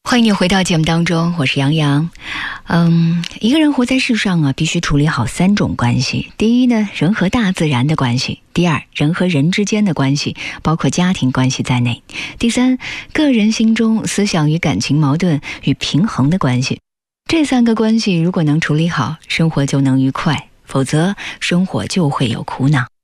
欢迎你回到节目当中，我是杨洋。一个人活在世上啊，必须处理好3种关系。第一呢，人和大自然的关系；第二，人和人之间的关系，包括家庭关系在内；第三，个人心中思想与感情矛盾与平衡的关系。这3个关系如果能处理好，生活就能愉快，否则生活就会有苦恼。